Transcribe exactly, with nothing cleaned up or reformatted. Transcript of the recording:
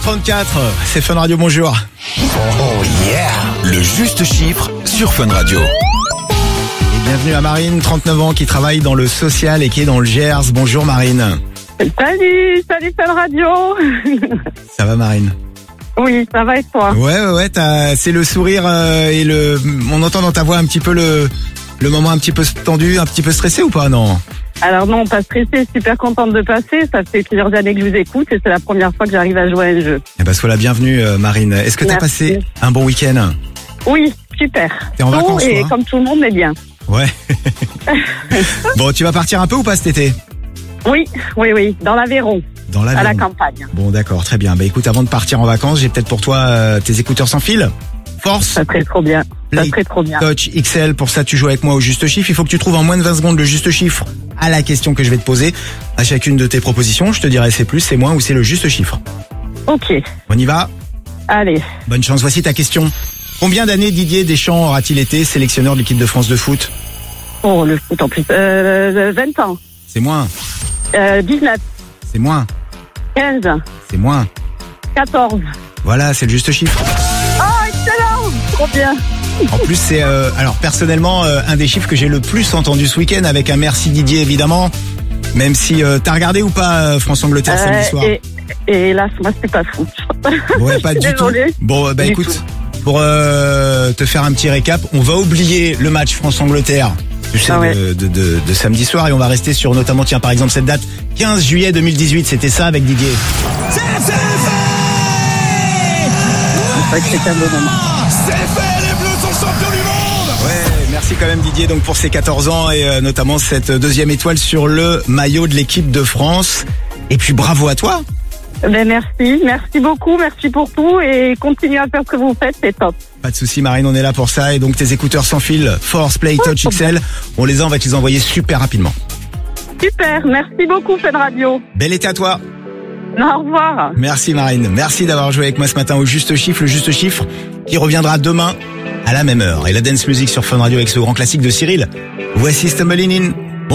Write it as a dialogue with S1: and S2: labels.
S1: trente-quatre, c'est Fun Radio, bonjour.
S2: Oh yeah. Le juste chiffre sur Fun Radio.
S1: Et bienvenue à Marine, trente-neuf ans, qui travaille dans le social et qui est dans le Gers. Bonjour Marine.
S3: Salut, salut Fun Radio.
S1: Ça va Marine?
S3: Oui, ça va et toi?
S1: Ouais, ouais, ouais, t'as, c'est le sourire euh, et le, on entend dans ta voix un petit peu le, le moment un petit peu tendu, un petit peu stressé ou pas, non?
S3: Alors non, pas stressée, super contente de passer. Ça fait plusieurs années que je vous écoute et c'est la première fois que j'arrive à jouer à un jeu.
S1: Eh ben, sois la bienvenue euh, Marine. Est-ce que t'as
S3: Merci.
S1: passé un bon week-end?
S3: Oui, super.
S1: T'es en
S3: Bon,
S1: vacances,
S3: et
S1: toi, hein
S3: comme tout le monde, mais bien.
S1: Ouais. Bon, tu vas partir un peu ou pas cet été?
S3: Oui, oui, oui, dans l'Aveyron,
S1: Dans
S3: à la
S1: l'avion.
S3: campagne.
S1: Bon, d'accord, très bien. Bah écoute, avant de partir en vacances, j'ai peut-être pour toi euh, tes écouteurs sans fil. Force.
S3: Ça serait trop bien. Ça
S1: Play
S3: serait trop bien.
S1: Touch X L, pour ça tu joues avec moi au juste chiffre. Il faut que tu trouves en moins de vingt secondes le juste chiffre à la question que je vais te poser. À chacune de tes propositions, je te dirai c'est plus, c'est moins ou c'est le juste chiffre.
S3: Ok,
S1: On y va?
S3: allez.
S1: Bonne chance, voici ta question. Combien d'années Didier Deschamps aura-t-il été sélectionneur de l'équipe de France de foot?
S3: Oh, le foot en plus. Euh, vingt ans.
S1: C'est moins,
S3: Euh, dix-neuf.
S1: c'est moins,
S3: quinze.
S1: c'est moins.
S3: quatorze.
S1: Voilà, c'est le juste chiffre.
S3: Oh, excellent. Trop bien.
S1: En plus, c'est euh, alors personnellement euh, un des chiffres que j'ai le plus entendu ce week-end, avec un merci Didier évidemment. Même si euh, t'as regardé ou pas euh, France-Angleterre
S3: Euh,
S1: samedi soir?
S3: et, et hélas, moi, c'est pas foot.
S1: Ouais, pas
S3: Je suis
S1: du tout.
S3: désolée.
S1: Bon, euh, bah
S3: Du
S1: écoute,
S3: tout.
S1: pour euh, te faire un petit récap, on va oublier le match France-Angleterre, tu sais,
S3: Ah ouais.
S1: de, de, de, de samedi soir, et on va rester sur notamment, tiens, par exemple, cette date, quinze juillet deux mille dix-huit, c'était ça avec Didier.
S3: C'est vrai que c'est un beau moment.
S2: C'est fait, les Bleus sont champions du monde.
S1: Ouais, merci quand même Didier donc pour ses quatorze ans et euh, notamment cette deuxième étoile sur le maillot de l'équipe de France. Et puis bravo à toi.
S3: Ben merci, merci beaucoup, merci pour tout et continuez à faire ce que vous faites, c'est top.
S1: Pas de souci Marine, on est là pour ça. Et donc tes écouteurs sans fil, Force Play Touch X L, on les a, on va te les envoyer super rapidement.
S3: Super, merci beaucoup Fun Radio.
S1: Bel été à toi.
S3: Au revoir.
S1: Merci Marine, merci d'avoir joué avec moi ce matin au Juste Chiffre, le Juste Chiffre qui reviendra demain à la même heure. Et la dance music sur Fun Radio avec ce grand classique de Cyril. Voici Stumbling In.